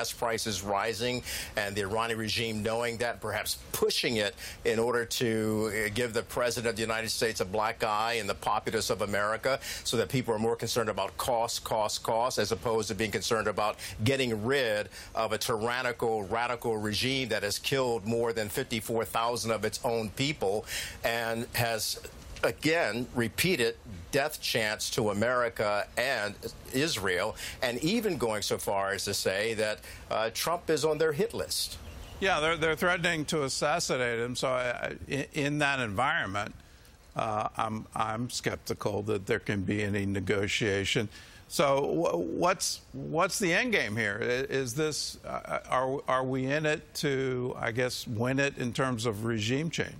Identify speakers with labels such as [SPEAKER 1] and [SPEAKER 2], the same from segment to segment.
[SPEAKER 1] gas prices rising, and the Iranian regime knowing that, perhaps pushing it in order to give the president of the United States a black eye and the populace of America, so that people are more concerned about cost, as opposed to being concerned about getting rid of a tyrannical, radical regime that has killed more than 54,000 of its own people and has again repeated death chants to America and Israel, and even going so far as to say that Trump is on their hit list.
[SPEAKER 2] Yeah, they're threatening to assassinate him. So in that environment, I'm skeptical that there can be any negotiation. So what's the end game here? Is this are we in it to, I guess, win it in terms of regime change?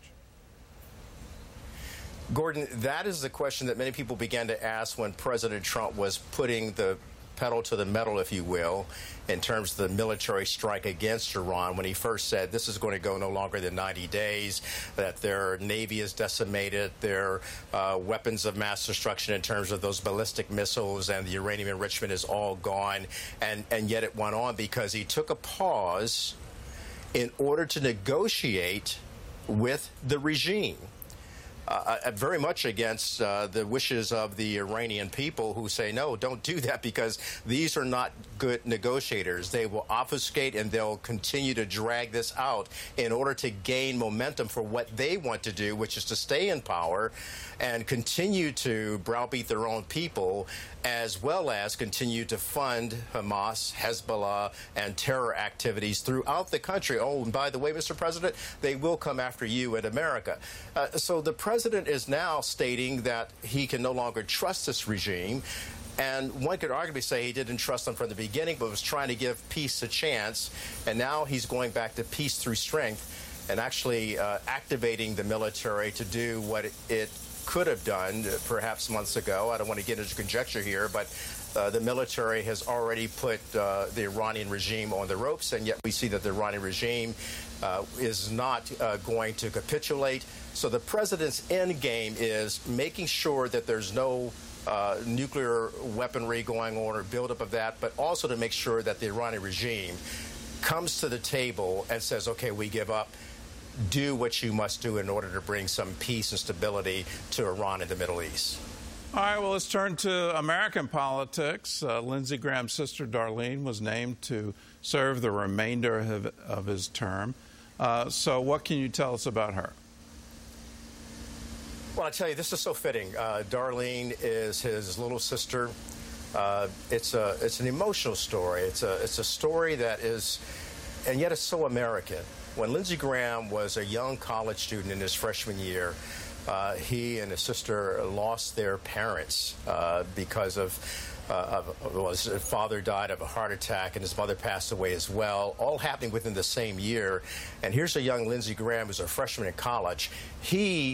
[SPEAKER 1] Gordon, that is the question that many people began to ask when President Trump was putting the pedal to the metal, if you will, in terms of the military strike against Iran, when he first said this is going to go no longer than 90 days, that their Navy is decimated, their weapons of mass destruction in terms of those ballistic missiles and the uranium enrichment is all gone. And yet it went on because he took a pause in order to negotiate with the regime. Very much against the wishes of the Iranian people, who say, no, don't do that, because these are not good negotiators. They will obfuscate and they'll continue to drag this out in order to gain momentum for what they want to do, which is to stay in power and continue to browbeat their own people, as well as continue to fund Hamas, Hezbollah, and terror activities throughout the country. Oh, and by the way, Mr. President, they will come after you in America. So the president is now stating that he can no longer trust this regime. And one could arguably say he didn't trust them from the beginning, but was trying to give peace a chance. And now he's going back to peace through strength and actually activating the military to do what it could have done perhaps months ago. I don't want to get into conjecture here, but the military has already put the Iranian regime on the ropes, and yet we see that the Iranian regime is not going to capitulate. So the president's end game is making sure that there's no nuclear weaponry going on or buildup of that, but also to make sure that the Iranian regime comes to the table and says, okay, we give up. Do what you must do in order to bring some peace and stability to Iran and the Middle East.
[SPEAKER 2] All right, well, let's turn to American politics. Lindsey Graham's sister, Darlene, was named to serve the remainder of his term. So what can you tell us about her?
[SPEAKER 1] Well, I tell you, this is so fitting. Darlene is his little sister. It's an emotional story. It's a story that is, and yet it's so American. When Lindsey Graham was a young college student in his freshman year, he and his sister lost their parents because of his father died of a heart attack and his mother passed away as well, all happening within the same year. And here's a young Lindsey Graham who's a freshman in college. He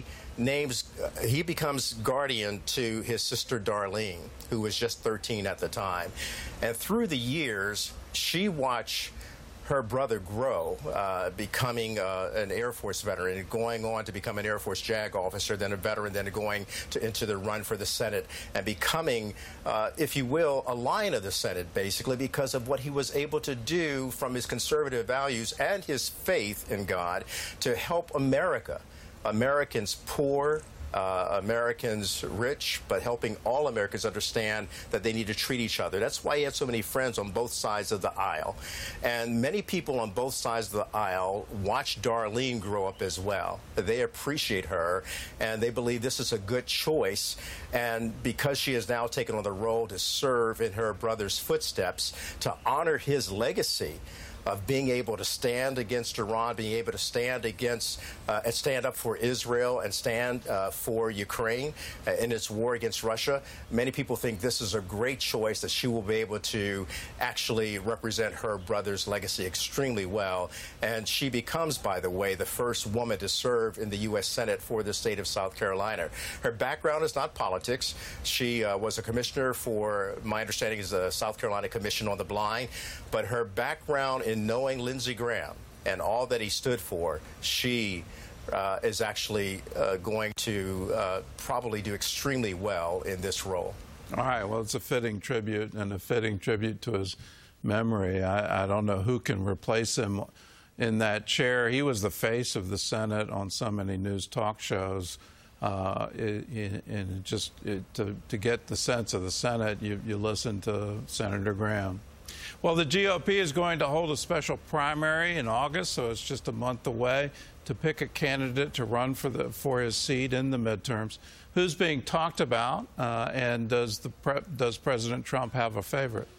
[SPEAKER 1] becomes guardian to his sister Darlene, who was just 13 at the time. And through the years, she watched her brother grow, becoming an Air Force veteran, and going on to become an Air Force JAG officer, then a veteran, then going into the run for the Senate, and becoming, if you will, a lion of the Senate, basically, because of what he was able to do from his conservative values and his faith in God to help America. Americans poor, Americans rich, but helping all Americans understand that they need to treat each other. That's why he had so many friends on both sides of the aisle. And many people on both sides of the aisle watch Darlene grow up as well. They appreciate her, and they believe this is a good choice. And because she has now taken on the role to serve in her brother's footsteps, to honor his legacy of being able to stand against Iran, being able to stand against and stand up for Israel and stand for Ukraine in its war against Russia. Many people think this is a great choice, that she will be able to actually represent her brother's legacy extremely well. And she becomes, by the way, the first woman to serve in the U.S. Senate for the state of South Carolina. Her background is not politics. She was a commissioner for, my understanding is the South Carolina Commission on the Blind. But her background in knowing Lindsey Graham and all that he stood for, she is actually going to probably do extremely well in this role.
[SPEAKER 2] All right. Well, it's a fitting tribute, and a fitting tribute to his memory. I don't know who can replace him in that chair. He was the face of the Senate on so many news talk shows. And just to get the sense of the Senate, you listen to Senator Graham. Well, the GOP is going to hold a special primary in August, so it's just a month away, to pick a candidate to run for his seat in the midterms. Who's being talked about, and does President Trump have a favorite?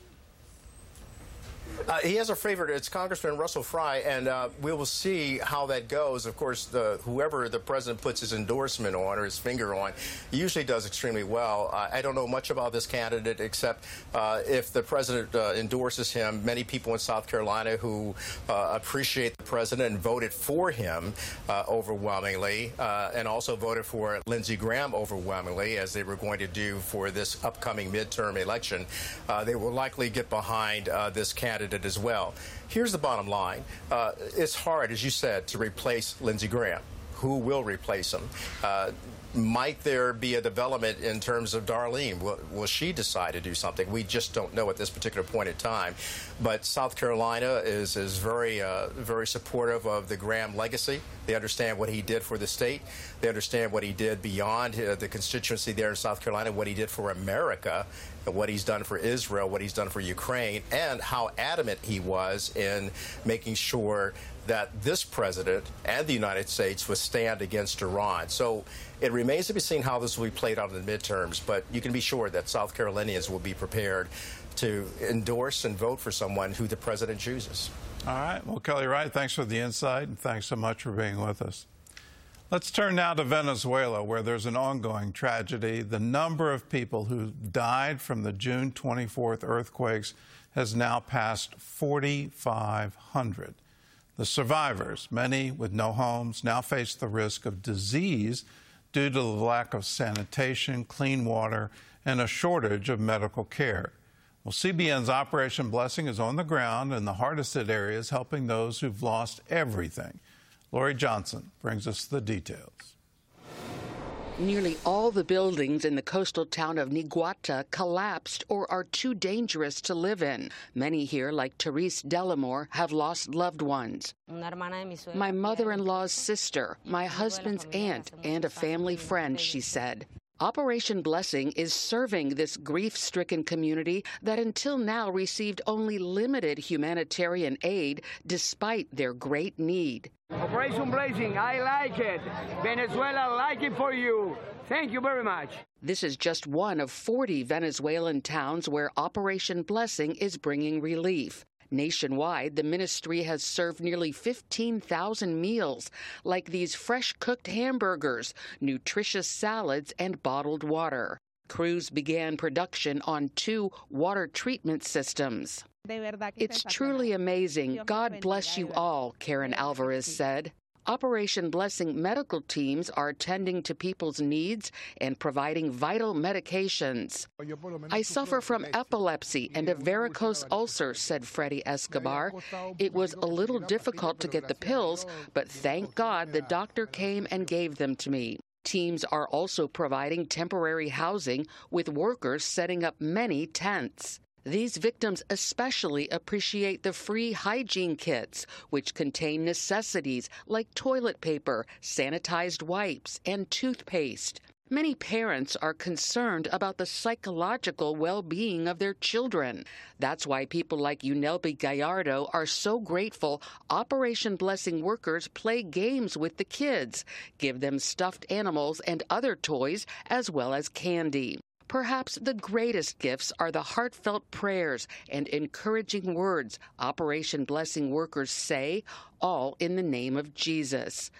[SPEAKER 1] He has a favorite. It's Congressman Russell Fry, and we will see how that goes. Of course, whoever the president puts his endorsement on or his finger on usually does extremely well. I don't know much about this candidate except if the president endorses him. Many people in South Carolina who appreciate the president and voted for him overwhelmingly, and also voted for Lindsey Graham overwhelmingly, as they were going to do for this upcoming midterm election. They will likely get behind this candidate as well. Here's the bottom line. It's hard, as you said, to replace Lindsey Graham. Who will replace him? Might there be a development in terms of Darlene? Will she decide to do something? We just don't know at this particular point in time. But South Carolina is very, very supportive of the Graham legacy. They understand what he did for the state. They understand what he did beyond the constituency there in South Carolina, what he did for America, what he's done for Israel, what he's done for Ukraine, and how adamant he was in making sure that this president and the United States would stand against Iran. So it remains to be seen how this will be played out in the midterms, but you can be sure that South Carolinians will be prepared to endorse and vote for someone who the president chooses.
[SPEAKER 2] All right. Well, Kelly Wright, thanks for the insight, and thanks so much for being with us. Let's turn now to Venezuela, where there's an ongoing tragedy. The number of people who died from the June 24th earthquakes has now passed 4,500. The survivors, many with no homes, now face the risk of disease due to the lack of sanitation, clean water, and a shortage of medical care. Well, CBN's Operation Blessing is on the ground in the hardest hit areas, helping those who've lost everything. Lori Johnson brings us the details.
[SPEAKER 3] Nearly all the buildings in the coastal town of Niguata collapsed or are too dangerous to live in. Many here, like Therese Delamore, have lost loved ones. My mother-in-law's sister, my husband's aunt, and a family friend, she said. Operation Blessing is serving this grief-stricken community that until now received only limited humanitarian aid despite their great need.
[SPEAKER 4] Operation Blessing, I like it. Venezuela, like it for you. Thank you very much.
[SPEAKER 3] This is just one of 40 Venezuelan towns where Operation Blessing is bringing relief. Nationwide, the ministry has served nearly 15,000 meals, like these fresh-cooked hamburgers, nutritious salads, and bottled water. Crews began production on 2 water treatment systems. It's truly amazing. God bless you all, Karen Alvarez said. Operation Blessing medical teams are tending to people's needs and providing vital medications. I suffer from epilepsy and a varicose ulcer, said Freddie Escobar. It was a little difficult to get the pills, but thank God the doctor came and gave them to me. Teams are also providing temporary housing, with workers setting up many tents. These victims especially appreciate the free hygiene kits, which contain necessities like toilet paper, sanitized wipes, and toothpaste. Many parents are concerned about the psychological well-being of their children. That's why people like Unelbi Gallardo are so grateful Operation Blessing workers play games with the kids, give them stuffed animals and other toys, as well as candy. Perhaps the greatest gifts are the heartfelt prayers and encouraging words Operation Blessing workers say, all in the name of Jesus.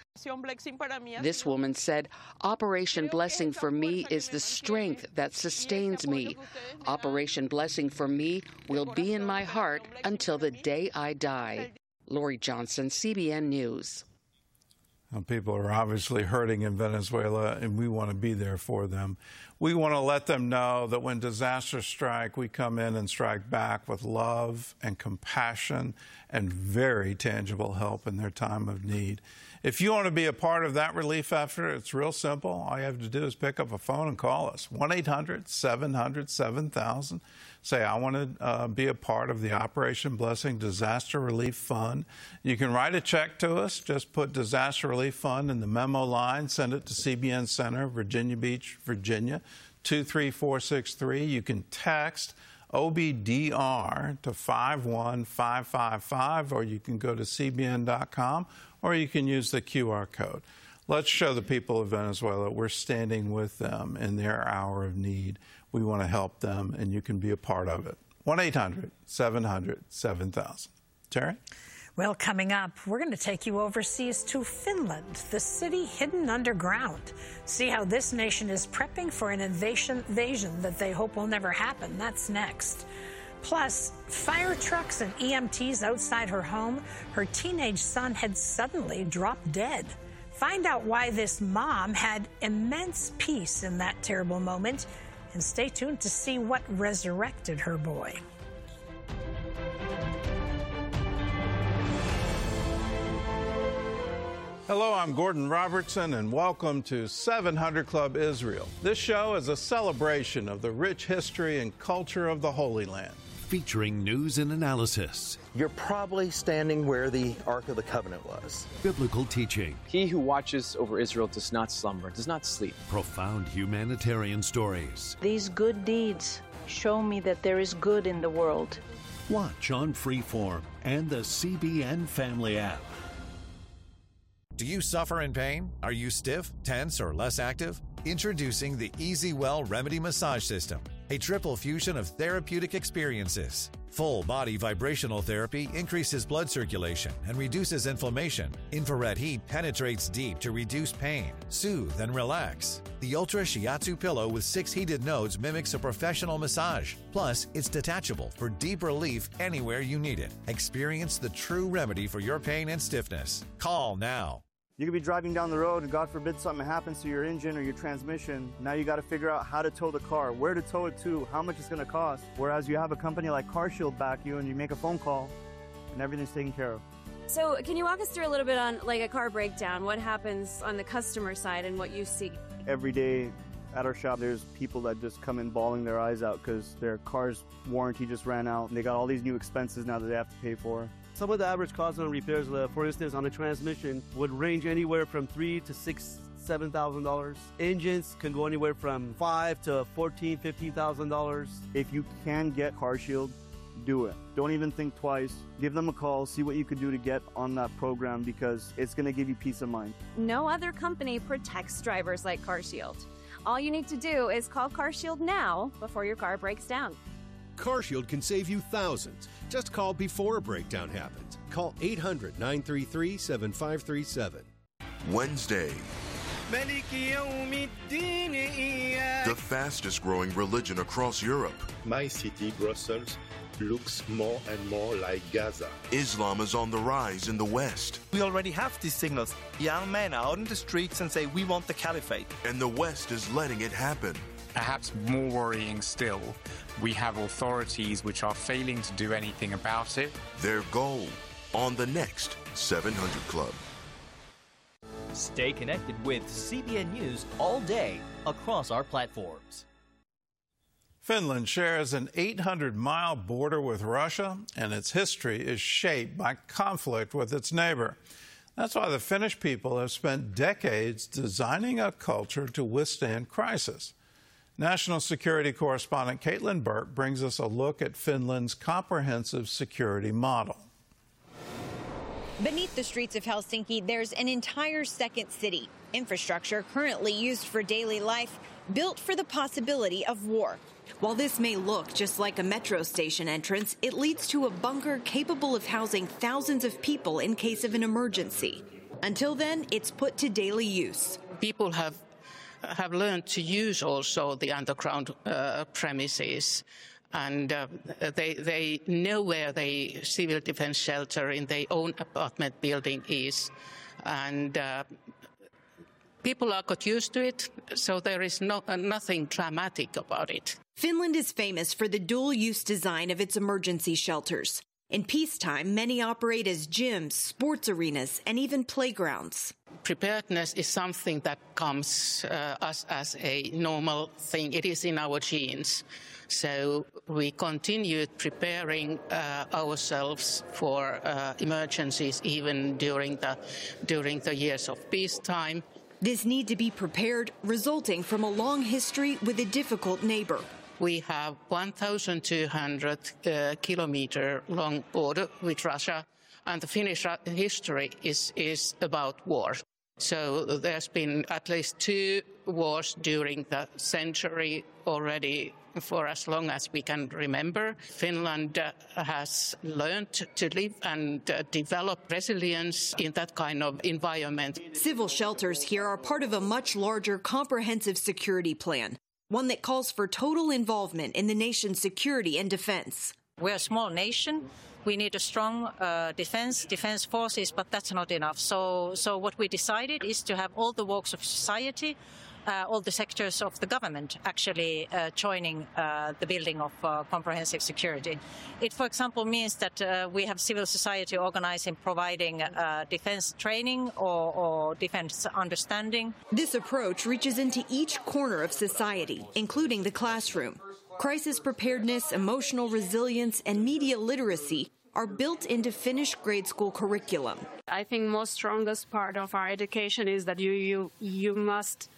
[SPEAKER 3] This woman said, Operation Blessing for me is the strength that sustains me. Operation Blessing for me will be in my heart until the day I die. Lori Johnson, CBN News.
[SPEAKER 2] Well, people are obviously hurting in Venezuela, and we want to be there for them. We want to let them know that when disasters strike, we come in and strike back with love and compassion and very tangible help in their time of need. If you want to be a part of that relief effort, it's real simple. All you have to do is pick up a phone and call us, 1-800-700-7000. Say, I want to be a part of the Operation Blessing Disaster Relief Fund. You can write a check to us. Just put Disaster Relief Fund in the memo line. Send it to CBN Center, Virginia Beach, Virginia, 23463. You can text OBDR to 51555, or you can go to cbn.com, or you can use the QR code. Let's show the people of Venezuela we're standing with them in their hour of need. We want to help them, and you can be a part of it. 1-800-700-7000. Terry?
[SPEAKER 5] Well, coming up, we're going to take you overseas to Finland, the city hidden underground. See how this nation is prepping for an invasion that they hope will never happen. That's next. Plus, fire trucks and EMTs outside her home. Her teenage son had suddenly dropped dead. Find out why this mom had immense peace in that terrible moment. And stay tuned to see what resurrected her boy.
[SPEAKER 2] Hello, I'm Gordon Robertson, and welcome to 700 Club Israel. This show is a celebration of the rich history and culture of the Holy Land.
[SPEAKER 6] Featuring news and analysis.
[SPEAKER 7] You're probably standing where the Ark of the Covenant was.
[SPEAKER 6] Biblical teaching.
[SPEAKER 8] He who watches over Israel does not slumber, does not sleep.
[SPEAKER 6] Profound humanitarian stories.
[SPEAKER 9] These good deeds show me that there is good in the world.
[SPEAKER 6] Watch on Freeform and the CBN Family app.
[SPEAKER 10] Do you suffer in pain? Are you stiff, tense, or less active? Introducing the EasyWell Remedy Massage System, a triple fusion of therapeutic experiences. Full body vibrational therapy increases blood circulation and reduces inflammation. Infrared heat penetrates deep to reduce pain, soothe, and relax. The Ultra Shiatsu pillow with 6 heated nodes mimics a professional massage. Plus, it's detachable for deep relief anywhere you need it. Experience the true remedy for your pain and stiffness. Call now.
[SPEAKER 11] You could be driving down the road and God forbid something happens to your engine or your transmission. Now you got to figure out how to tow the car, where to tow it to, how much it's going to cost. Whereas you have a company like CarShield back you and you make a phone call and everything's taken care of.
[SPEAKER 12] So can you walk us through a little bit on like a car breakdown? What happens on the customer side and what you see?
[SPEAKER 11] Every day at our shop, there's people that just come in bawling their eyes out because their car's warranty just ran out and they got all these new expenses now that they have to pay for.
[SPEAKER 13] Some of the average costs on repairs, for instance, on a transmission would range anywhere from $3,000 to $7,000. Engines can go anywhere from $5,000 to $14,000, $15,000.
[SPEAKER 11] If you can get CarShield, do it. Don't even think twice. Give them a call, see what you could do to get on that program because it's going to give you peace of mind.
[SPEAKER 12] No other company protects drivers like CarShield. All you need to do is call CarShield now before your car breaks down.
[SPEAKER 14] CarShield can save you thousands. Just call before a breakdown happens. Call 800-933-7537.
[SPEAKER 15] Wednesday. The fastest growing religion across Europe.
[SPEAKER 16] My city, Brussels, looks more and more like Gaza.
[SPEAKER 15] Islam is on the rise in the West.
[SPEAKER 17] We already have these signals. Young men are out in the streets and say, we want the caliphate.
[SPEAKER 15] And the West is letting it happen.
[SPEAKER 18] Perhaps more worrying still, we have authorities which are failing to do anything about it.
[SPEAKER 15] Their goal on the next 700 Club.
[SPEAKER 19] Stay connected with CBN News all day across our platforms.
[SPEAKER 2] Finland shares an 800-mile border with Russia, and its history is shaped by conflict with its neighbor. That's why the Finnish people have spent decades designing a culture to withstand crisis. National security correspondent Caitlin Burke brings us a look at Finland's comprehensive security model.
[SPEAKER 20] Beneath the streets of Helsinki, there's an entire second city. Infrastructure currently used for daily life, built for the possibility of war. While this may look just like a metro station entrance, it leads to a bunker capable of housing thousands of people in case of an emergency. Until then, it's put to daily use.
[SPEAKER 21] People have learned to use also the underground premises, and they know where the civil defense shelter in their own apartment building is, and people are got used to it, so there is nothing dramatic about it.
[SPEAKER 20] Finland is famous for the dual-use design of its emergency shelters. In peacetime, many operate as gyms, sports arenas, and even playgrounds.
[SPEAKER 21] Preparedness is something that comes us as a normal thing. It is in our genes. So we continued preparing ourselves for emergencies even during the years of peacetime.
[SPEAKER 20] This need to be prepared resulting from a long history with a difficult neighbor.
[SPEAKER 21] We have 1,200 kilometer long border with Russia, and the Finnish history is about war. So there's been at least 2 wars during the century already for as long as we can remember. Finland has learned to live and develop resilience in that kind of environment.
[SPEAKER 20] Civil shelters here are part of a much larger comprehensive security plan, one that calls for total involvement in the nation's security and defense.
[SPEAKER 1] We're a small nation. We need a strong defense forces, but that's not enough. So what we decided is to have all the walks of society, all the sectors of the government actually joining the building of comprehensive security. It, for example, means that we have civil society organizing, providing defense training or defense understanding.
[SPEAKER 20] This approach reaches into each corner of society, including the classroom. Crisis preparedness, emotional resilience, and media literacy are built into Finnish grade school curriculum.
[SPEAKER 22] I think most strongest part of our education is that you must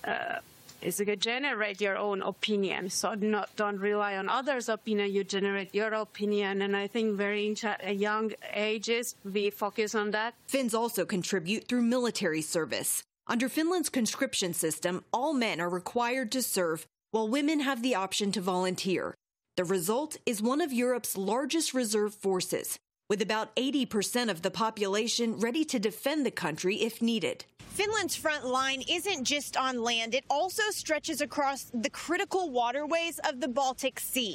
[SPEAKER 22] generate your own opinion. So don't rely on others' opinion. You generate your opinion, and I think very young ages we focus on that.
[SPEAKER 20] Finns also contribute through military service. Under Finland's conscription system, all men are required to serve, while women have the option to volunteer. The result is one of Europe's largest reserve forces, with about 80% of the population ready to defend the country if needed. Finland's front line isn't just on land, it also stretches across the critical waterways of the Baltic Sea.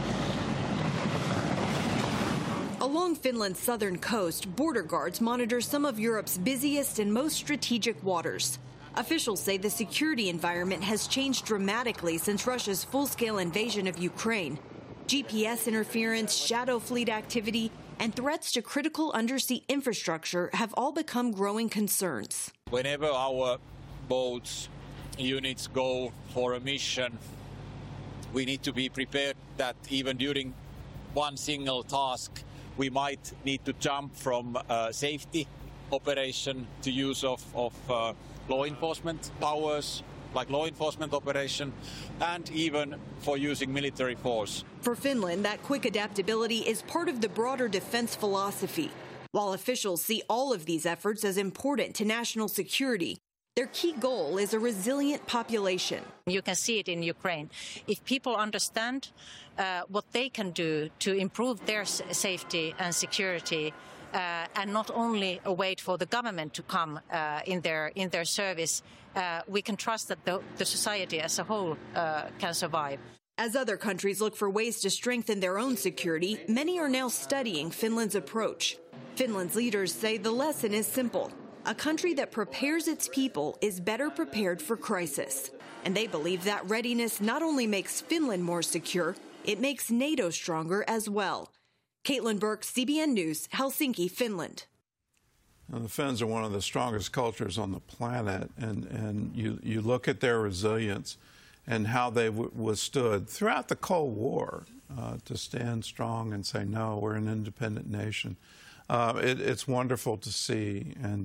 [SPEAKER 20] Along Finland's southern coast, border guards monitor some of Europe's busiest and most strategic waters. Officials say the security environment has changed dramatically since Russia's full-scale invasion of Ukraine. GPS interference, shadow fleet activity, and threats to critical undersea infrastructure have all become growing concerns.
[SPEAKER 23] Whenever our boats, units go for a mission, we need to be prepared that even during one single task, we might need to jump from safety operation to use of law enforcement powers, like law enforcement operation, and even for using military force.
[SPEAKER 20] For Finland, that quick adaptability is part of the broader defense philosophy. While officials see all of these efforts as important to national security, their key goal is a resilient population.
[SPEAKER 1] You can see it in Ukraine. If people understand what they can do to improve their safety and security, and not only wait for the government to come in their service, we can trust that the society as a whole can survive.
[SPEAKER 20] As other countries look for ways to strengthen their own security, many are now studying Finland's approach. Finland's leaders say the lesson is simple. A country that prepares its people is better prepared for crisis. And they believe that readiness not only makes Finland more secure, it makes NATO stronger as well. Caitlin Burke, CBN News, Helsinki, Finland.
[SPEAKER 2] Now, the Finns are one of the strongest cultures on the planet, and you look at their resilience and how they withstood throughout the Cold War to stand strong and say, no, we're an independent nation. It's wonderful to see, and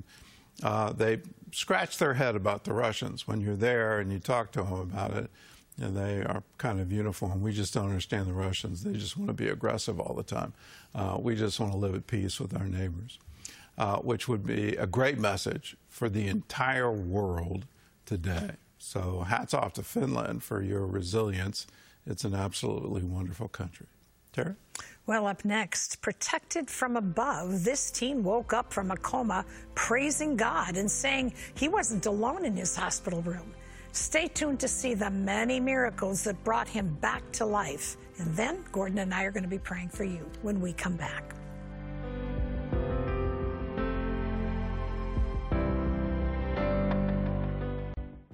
[SPEAKER 2] they scratch their head about the Russians when you're there and you talk to them about it. And they are kind of uniform. We just don't understand the Russians. They just want to be aggressive all the time. We just want to live at peace with our neighbors, which would be a great message for the entire world today. So hats off to Finland for your resilience. It's an absolutely wonderful country. Tara?
[SPEAKER 5] Well, up next, protected from above, this teen woke up from a coma praising God and saying he wasn't alone in his hospital room. Stay tuned to see the many miracles that brought him back to life. And then Gordon and I are going to be praying for you when we come back.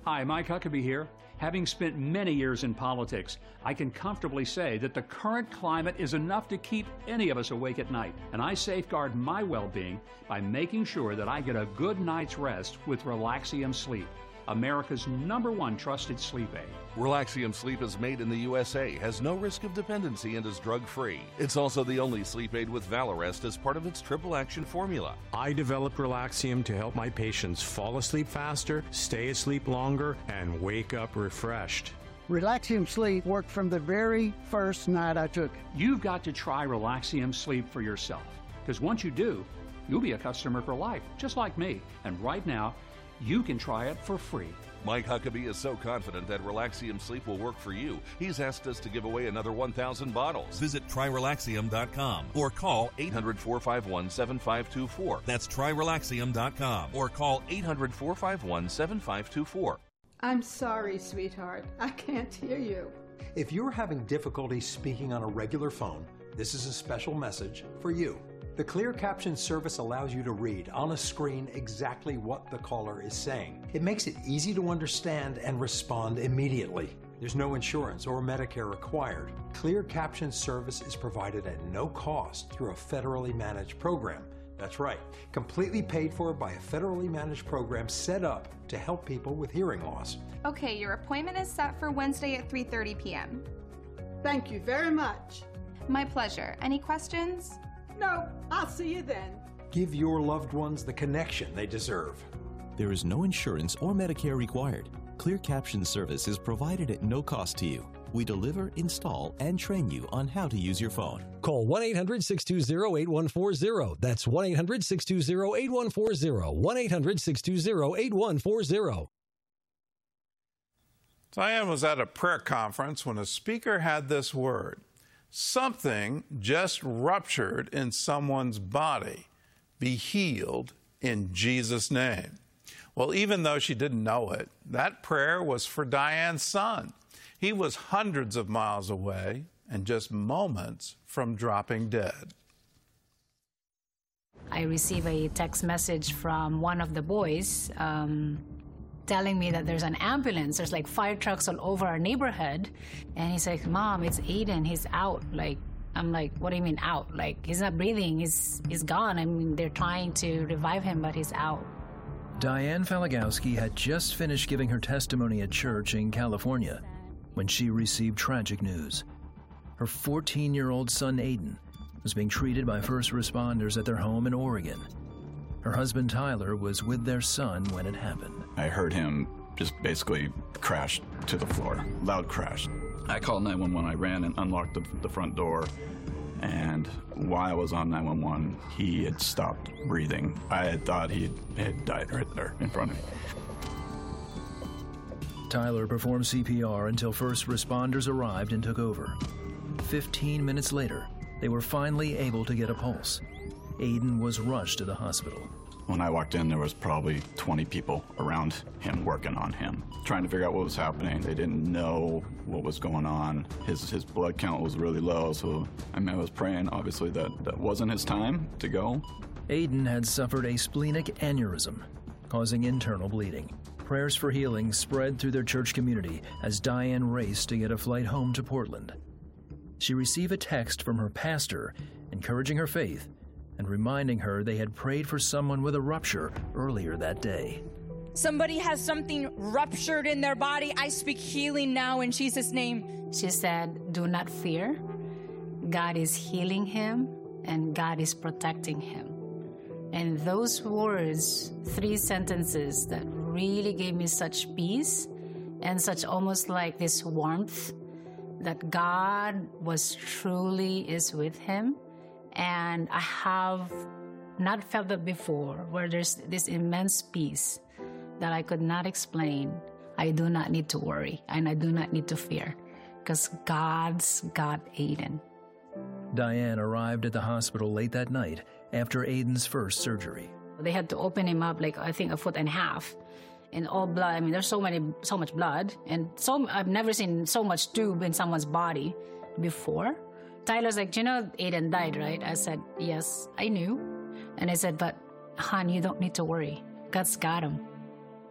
[SPEAKER 3] Hi, Mike Huckabee here. Having spent many years in politics, I can comfortably say that the current climate is enough to keep any of us awake at night. And I safeguard my well-being by making sure that I get a good night's rest with Relaxium Sleep, America's #1 trusted sleep aid.
[SPEAKER 4] Relaxium Sleep is made in the USA, has no risk of dependency, and is drug-free. It's also the only sleep aid with Valarest as part of its triple action formula.
[SPEAKER 7] I developed Relaxium to help my patients fall asleep faster, stay asleep longer, and wake up refreshed.
[SPEAKER 24] Relaxium Sleep worked from the very first night I took it.
[SPEAKER 3] You've got to try Relaxium Sleep for yourself, because once you do, you'll be a customer for life, just like me. And right now, you can try it for free.
[SPEAKER 4] Mike Huckabee is so confident that Relaxium Sleep will work for you, he's asked us to give away another 1,000 bottles.
[SPEAKER 25] Visit TryRelaxium.com or call
[SPEAKER 4] 800-451-7524.
[SPEAKER 25] That's TryRelaxium.com
[SPEAKER 4] Or call 800-451-7524.
[SPEAKER 26] I'm sorry, sweetheart. I can't hear you.
[SPEAKER 27] If you're having difficulty speaking on a regular phone, this is a special message for you. The Clear Caption service allows you to read on a screen exactly what the caller is saying. It makes it easy to understand and respond immediately. There's no insurance or Medicare required. Clear Caption service is provided at no cost through a federally managed program. That's right, completely paid for by a federally managed program set up to help people with hearing loss.
[SPEAKER 28] Okay, your appointment is set for Wednesday at 3:30 p.m.
[SPEAKER 26] Thank you very much.
[SPEAKER 28] My pleasure. Any questions?
[SPEAKER 26] No, I'll see you then.
[SPEAKER 27] Give your loved ones the connection they deserve.
[SPEAKER 29] There is no insurance or Medicare required. Clear Caption service is provided at no cost to you. We deliver, install, and train you on how to use your phone.
[SPEAKER 30] Call 1-800-620-8140. That's 1-800-620-8140. 1-800-620-8140.
[SPEAKER 2] Diane was at a prayer conference when a speaker had this word. Something just ruptured in someone's body. Be healed in Jesus' name. Well, even though she didn't know it, that prayer was for Diane's son. He was hundreds of miles away and just moments from dropping dead.
[SPEAKER 31] I received a text message from one of the boys telling me that there's an ambulance. There's like fire trucks all over our neighborhood. And he's like, Mom, it's Aiden. He's out. I'm like, what do you mean out? Like, he's not breathing. He's gone. I mean, they're trying to revive him, but he's out.
[SPEAKER 32] Diane Falagowski had just finished giving her testimony at church in California when she received tragic news. Her 14-year-old son, Aiden, was being treated by first responders at their home in Oregon. Her husband, Tyler, was with their son when it happened.
[SPEAKER 33] I heard him just basically crash to the floor, loud crash. I called 911. I ran and unlocked the front door, and while I was on 911, he had stopped breathing. I had thought he had died right there in front of me.
[SPEAKER 32] Tyler performed CPR until first responders arrived and took over. 15 minutes later, they were finally able to get a pulse. Aiden was rushed to the hospital.
[SPEAKER 33] When I walked in, there was probably 20 people around him working on him, trying to figure out what was happening. They didn't know what was going on. His blood count was really low, so I was praying, obviously, that wasn't his time to go.
[SPEAKER 32] Aiden had suffered a splenic aneurysm, causing internal bleeding. Prayers for healing spread through their church community as Diane raced to get a flight home to Portland. She received a text from her pastor encouraging her faith and reminding her they had prayed for someone with a rupture earlier that day.
[SPEAKER 34] Somebody has something ruptured in their body. I speak healing now in Jesus' name.
[SPEAKER 31] She said, do not fear. God is healing him and God is protecting him. And those words, 3 sentences that really gave me such peace and such almost like this warmth that God was truly is with him. And I have not felt that before, where there's this immense peace that I could not explain. I do not need to worry, and I do not need to fear, because God's got Aiden.
[SPEAKER 32] Diane arrived at the hospital late that night after Aiden's first surgery.
[SPEAKER 31] They had to open him up, like, I think 1.5 feet, and all blood. I mean, there's so much blood, and I've never seen so much tube in someone's body before. Tyler's like, you know, Aiden died, right? I said, yes, I knew. And I said, but hon, you don't need to worry. God's got him.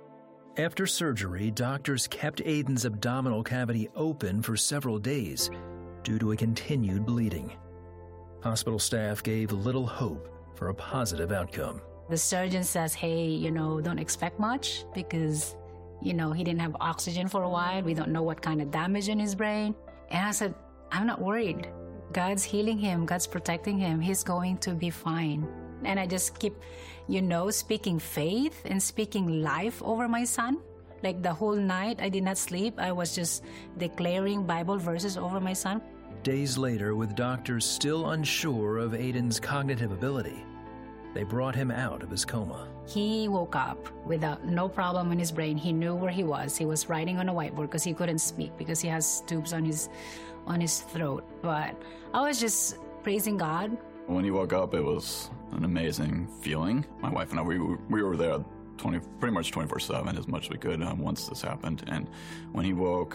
[SPEAKER 32] After surgery, doctors kept Aiden's abdominal cavity open for several days due to a continued bleeding. Hospital staff gave little hope for a positive outcome.
[SPEAKER 31] The surgeon says, hey, don't expect much because, he didn't have oxygen for a while. We don't know what kind of damage in his brain. And I said, I'm not worried. God's healing him. God's protecting him. He's going to be fine. And I just keep, speaking faith and speaking life over my son. Like the whole night, I did not sleep. I was just declaring Bible verses over my son.
[SPEAKER 32] Days later, with doctors still unsure of Aiden's cognitive ability, they brought him out of his coma.
[SPEAKER 31] He woke up without no problem in his brain. He knew where he was. He was writing on a whiteboard because he couldn't speak because he has tubes on his throat. But I was just praising God.
[SPEAKER 33] When he woke up, it was an amazing feeling. My wife and I, we were there pretty much 24/7 as much as we could once this happened. And when he woke,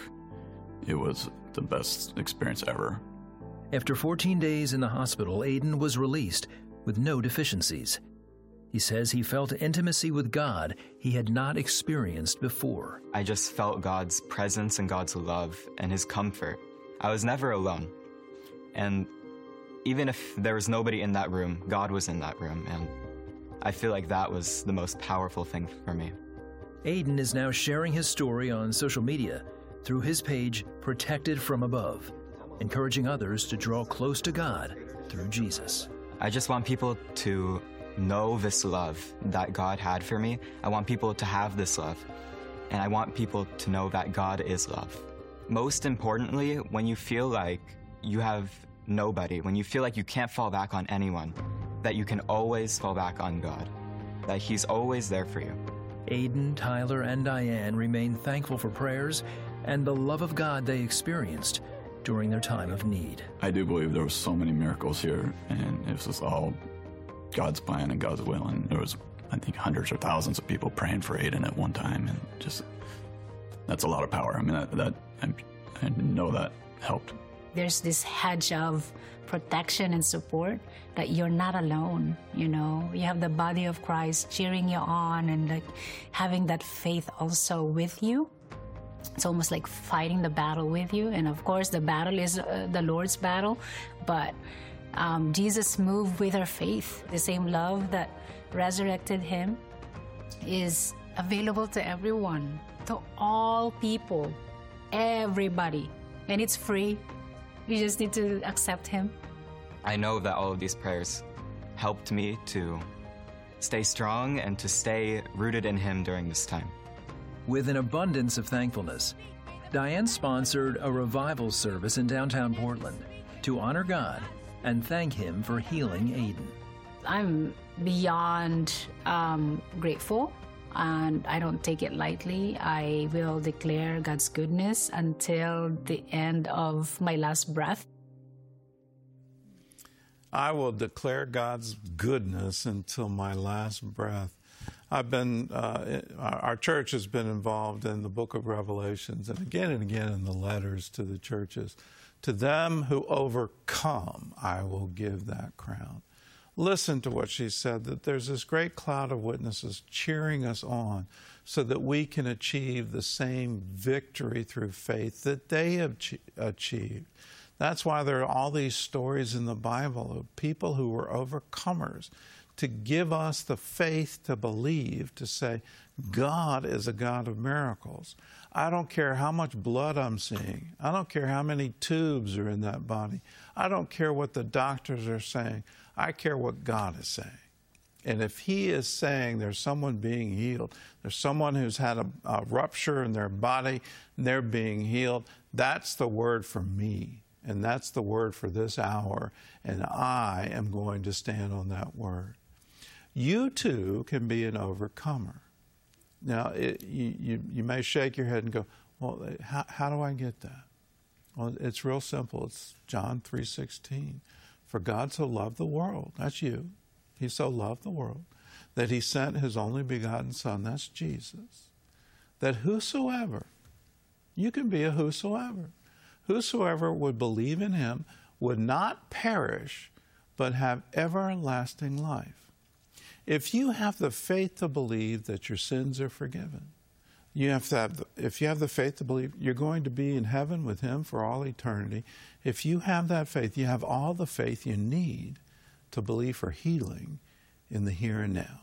[SPEAKER 33] it was the best experience ever.
[SPEAKER 32] After 14 days in the hospital, Aiden was released with no deficiencies. He says he felt intimacy with God he had not experienced before.
[SPEAKER 6] I just felt God's presence and God's love and his comfort. I was never alone. And even if there was nobody in that room, God was in that room. And I feel like that was the most powerful thing for me.
[SPEAKER 32] Aiden is now sharing his story on social media through his page, Protected from Above, encouraging others to draw close to God through Jesus.
[SPEAKER 6] I just want people to know this love that God had for me. I want people to have this love. And I want people to know that God is love. Most importantly, when you feel like you have nobody, when you feel like you can't fall back on anyone, that you can always fall back on God, that he's always there for you.
[SPEAKER 32] Aiden, Tyler, and Diane remain thankful for prayers and the love of God they experienced during their time of need.
[SPEAKER 33] I do believe there were so many miracles here, and it was just all God's plan and God's will. And there was, I think, hundreds or thousands of people praying for Aiden at one time, and just that's a lot of power. I mean, I know that helped.
[SPEAKER 31] There's this hedge of protection and support that you're not alone, You have the body of Christ cheering you on and having that faith also with you. It's almost like fighting the battle with you. And of course, the battle is the Lord's battle. But Jesus moved with our faith. The same love that resurrected him is available to everyone, to all people, everybody. And it's free. You just need to accept him.
[SPEAKER 6] I know that all of these prayers helped me to stay strong and to stay rooted in him during this time.
[SPEAKER 32] With an abundance of thankfulness, Diane sponsored a revival service in downtown Portland to honor God and thank him for healing Aiden.
[SPEAKER 31] I'm beyond grateful, and I don't take it lightly. I will declare God's goodness until the end of my last breath.
[SPEAKER 2] I will declare God's goodness until my last breath. Our church has been involved in the book of Revelations and again in the letters to the churches. To them who overcome, I will give that crown. Listen to what she said, that there's this great cloud of witnesses cheering us on so that we can achieve the same victory through faith that they have achieved. That's why there are all these stories in the Bible of people who were overcomers, to give us the faith to believe, to say, God is a God of miracles. I don't care how much blood I'm seeing. I don't care how many tubes are in that body. I don't care what the doctors are saying. I care what God is saying. And if he is saying there's someone being healed, there's someone who's had a rupture in their body, and they're being healed, that's the word for me. And that's the word for this hour. And I am going to stand on that word. You too can be an overcomer. Now, you may shake your head and go, well, how do I get that? Well, it's real simple. It's John 3:16. For God so loved the world, that's you. He so loved the world that he sent his only begotten Son, that's Jesus, that whosoever, you can be a whosoever would believe in him would not perish, but have everlasting life. If you have the faith to believe that your sins are forgiven, You have to have, if you have the faith to believe, you're going to be in heaven with him for all eternity. If you have that faith, you have all the faith you need to believe for healing in the here and now.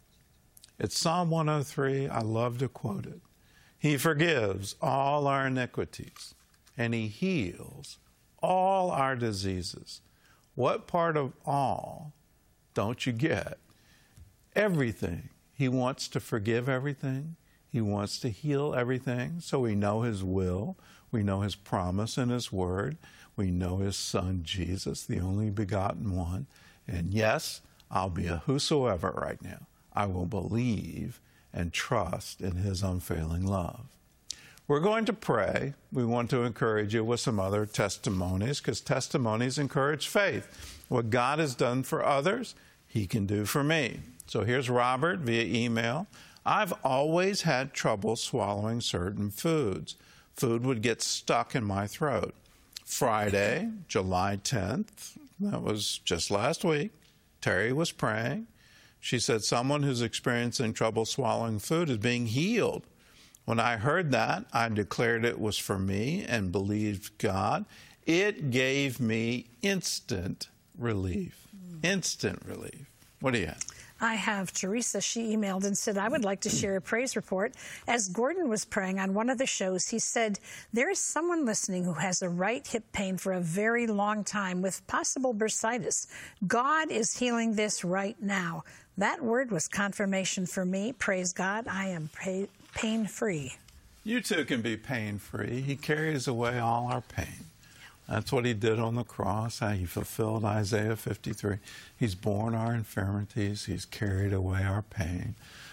[SPEAKER 2] It's Psalm 103. I love to quote it. He forgives all our iniquities, and he heals all our diseases. What part of all don't you get? Everything. He wants to forgive everything. He wants to heal everything. So we know his will. We know his promise in his word. We know his son, Jesus, the only begotten one. And yes, I'll be a whosoever right now. I will believe and trust in his unfailing love. We're going to pray. We want to encourage you with some other testimonies, because testimonies encourage faith. What God has done for others, he can do for me. So here's Robert via email. I've always had trouble swallowing certain foods. Food would get stuck in my throat. Friday, July 10th, that was just last week, Terry was praying. She said someone who's experiencing trouble swallowing food is being healed. When I heard that, I declared it was for me and believed God. It gave me instant relief. Instant relief. What do you have?
[SPEAKER 5] I have Teresa. She emailed and said, I would like to share a praise report. As Gordon was praying on one of the shows, he said, there is someone listening who has a right hip pain for a very long time with possible bursitis. God is healing this right now. That word was confirmation for me. Praise God. I am pain-free.
[SPEAKER 2] You too can be pain-free. He carries away all our pain. That's what he did on the cross. He fulfilled Isaiah 53. He's borne our infirmities. He's carried away our pain.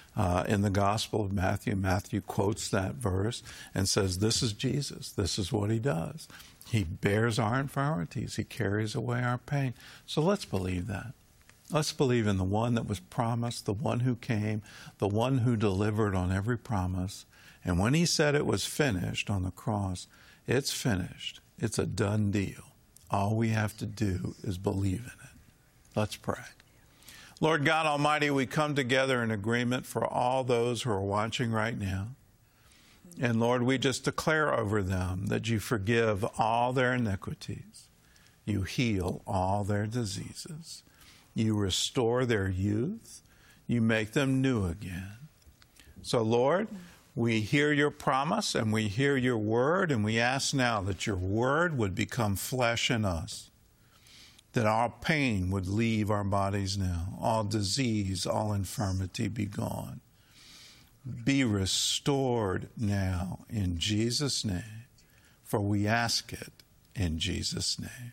[SPEAKER 2] In the Gospel of Matthew, Matthew quotes that verse and says, this is Jesus. This is what he does. He bears our infirmities. He carries away our pain. So let's believe that. Let's believe in the one that was promised, the one who came, the one who delivered on every promise. And when he said it was finished on the cross, it's finished. It's a done deal. All we have to do is believe in it. Let's pray. Lord God Almighty, we come together in agreement for all those who are watching right now. And Lord, we just declare over them that you forgive all their iniquities. You heal all their diseases. You restore their youth. You make them new again. So, Lord, we hear your promise and we hear your word, and we ask now that your word would become flesh in us, that all pain would leave our bodies now, all disease, all infirmity be gone. Be restored now in Jesus' name, for we ask it in Jesus' name.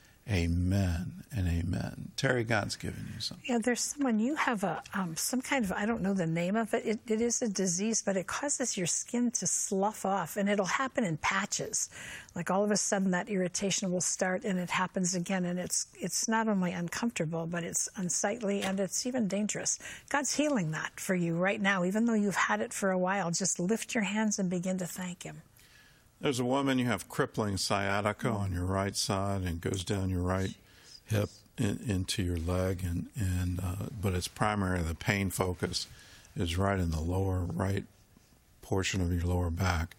[SPEAKER 2] Amen and amen. Terry, God's given you something.
[SPEAKER 5] Yeah, there's someone, you have a some kind of, I don't know the name of it. It is a disease, but it causes your skin to slough off, and it'll happen in patches. Like all of a sudden that irritation will start and it happens again, and it's not only uncomfortable, but it's unsightly and it's even dangerous. God's healing that for you right now, even though you've had it for a while. Just lift your hands and begin to thank him.
[SPEAKER 2] There's a woman, you have crippling sciatica on your right side and goes down your right hip into your leg, but it's primarily the pain focus is right in the lower right portion of your lower back.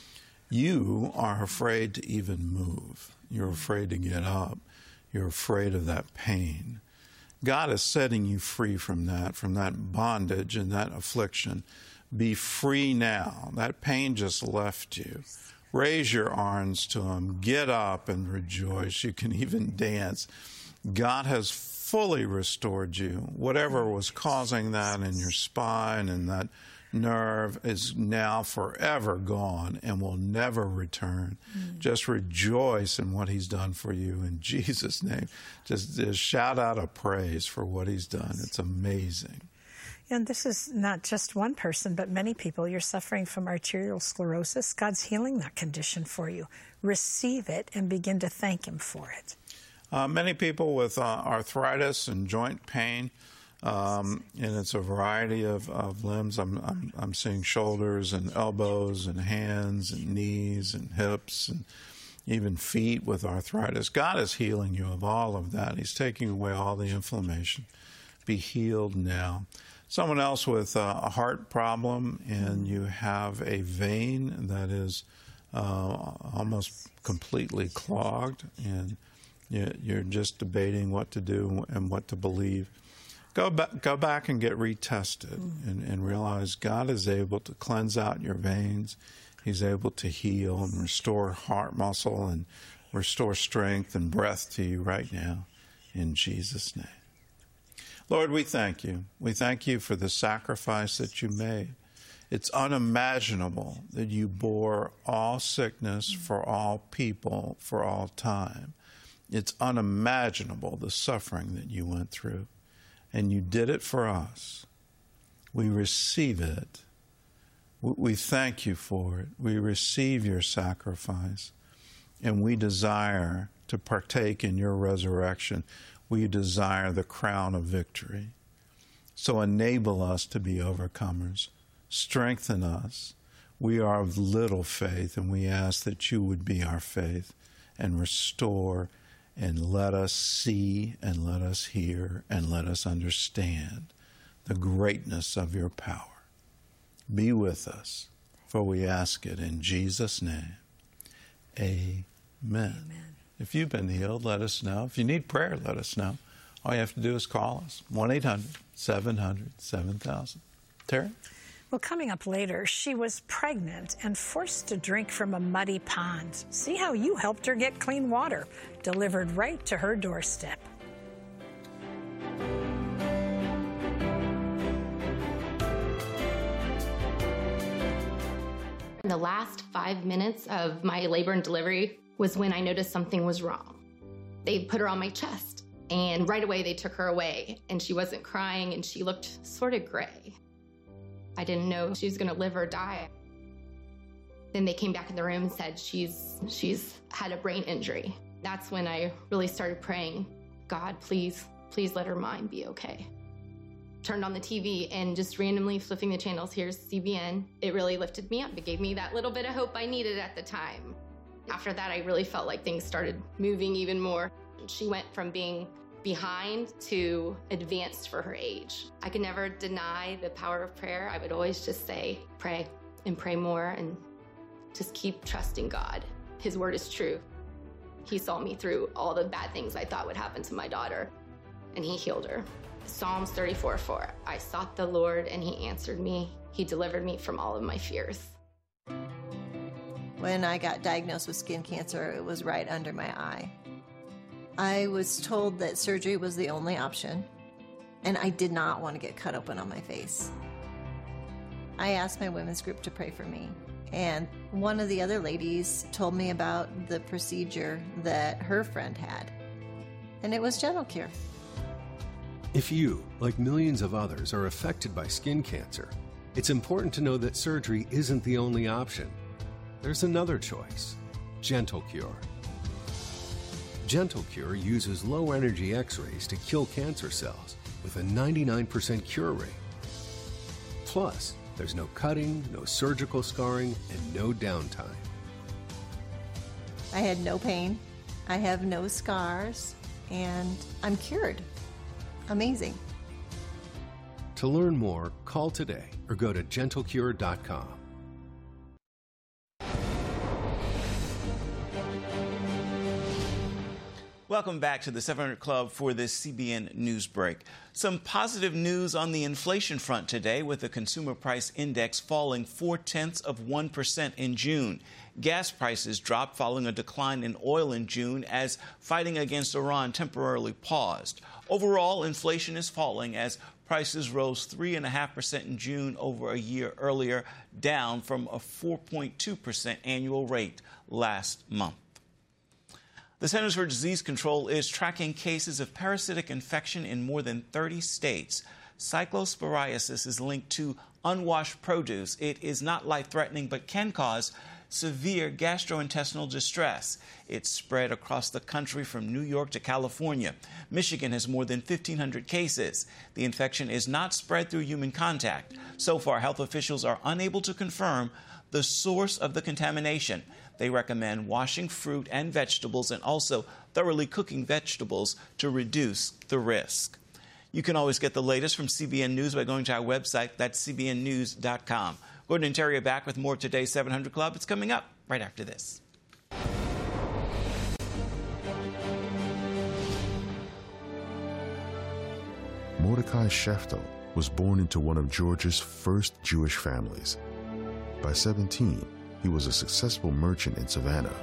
[SPEAKER 2] You are afraid to even move. You're afraid to get up. You're afraid of that pain. God is setting you free from that bondage and that affliction. Be free now. That pain just left you. Raise your arms to him. Get up and rejoice. You can even dance. God has fully restored you. Whatever was causing that in your spine and that nerve is now forever gone and will never return. Just rejoice in what he's done for you in Jesus' name. Just shout out a praise for what he's done. It's amazing.
[SPEAKER 5] And this is not just one person, but many people. You're suffering from arterial sclerosis. God's healing that condition for you. Receive it and begin to thank him for it.
[SPEAKER 2] Many people with arthritis and joint pain, and it's a variety of limbs. I'm seeing shoulders and elbows and hands and knees and hips and even feet with arthritis. God is healing you of all of that. He's taking away all the inflammation. Be healed now. Someone else with a heart problem, and you have a vein that is almost completely clogged, and you're just debating what to do and what to believe. Go back and get retested and realize God is able to cleanse out your veins. He's able to heal and restore heart muscle and restore strength and breath to you right now, in Jesus' name. Lord, we thank you. We thank you for the sacrifice that you made. It's unimaginable that you bore all sickness for all people for all time. It's unimaginable the suffering that you went through, and you did it for us. We receive it. We thank you for it. We receive your sacrifice, and we desire to partake in your resurrection. We desire the crown of victory. So enable us to be overcomers. Strengthen us. We are of little faith, and we ask that you would be our faith and restore and let us see and let us hear and let us understand the greatness of your power. Be with us, for we ask it in Jesus' name. Amen. Amen. If you've been healed, let us know. If you need prayer, let us know. All you have to do is call us, 1-800-700-7000. Terry?
[SPEAKER 5] Well, coming up later, she was pregnant and forced to drink from a muddy pond. See how you helped her get clean water, delivered right to her doorstep.
[SPEAKER 8] In the last 5 minutes of my labor and delivery was when I noticed something was wrong. They put her on my chest, and right away they took her away, and she wasn't crying, and she looked sort of gray. I didn't know if she was gonna live or die. Then they came back in the room and said she's had a brain injury. That's when I really started praying, God, please let her mind be okay. Turned on the TV and just randomly flipping the channels, here's CBN. It really lifted me up. It gave me that little bit of hope I needed at the time. After that, I really felt like things started moving even more. She went from being behind to advanced for her age. I could never deny the power of prayer. I would always just say, pray and pray more and just keep trusting God. His word is true. He saw me through all the bad things I thought would happen to my daughter, and he healed her. Psalms 34:4, I sought the Lord and he answered me. He delivered me from all of my fears.
[SPEAKER 9] When I got diagnosed with skin cancer, it was right under my eye. I was told that surgery was the only option, and I did not want to get cut open on my face. I asked my women's group to pray for me, and one of the other ladies told me about the procedure that her friend had, and it was Gentle Cure.
[SPEAKER 27] If you, like millions of others, are affected by skin cancer, it's important to know that surgery isn't the only option. There's another choice, Gentle Cure. Gentle Cure uses low-energy X-rays to kill cancer cells with a 99% cure rate. Plus, there's no cutting, no surgical scarring, and no downtime.
[SPEAKER 9] I had no pain, I have no scars, and I'm cured. Amazing.
[SPEAKER 27] To learn more, call today or go to gentlecure.com.
[SPEAKER 10] Welcome back to the 700 Club for this CBN News Break. Some positive news on the inflation front today, with the consumer price index falling 0.4% in June. Gas prices dropped following a decline in oil in June as fighting against Iran temporarily paused. Overall, inflation is falling as prices rose 3.5% in June over a year earlier, down from a 4.2% annual rate last month. The Centers for Disease Control is tracking cases of parasitic infection in more than 30 states. Cyclosporiasis is linked to unwashed produce. It is not life-threatening but can cause severe gastrointestinal distress. It's spread across the country from New York to California. Michigan has more than 1,500 cases. The infection is not spread through human contact. So far, health officials are unable to confirm the source of the contamination. They recommend washing fruit and vegetables and also thoroughly cooking vegetables to reduce the risk. You can always get the latest from CBN News by going to our website. That's cbnnews.com. Gordon and Terry are back with more of today's 700 Club. It's coming up right after this.
[SPEAKER 1] Mordecai Sheftel was born into one of Georgia's first Jewish families. By 17, he was a successful merchant in Savannah.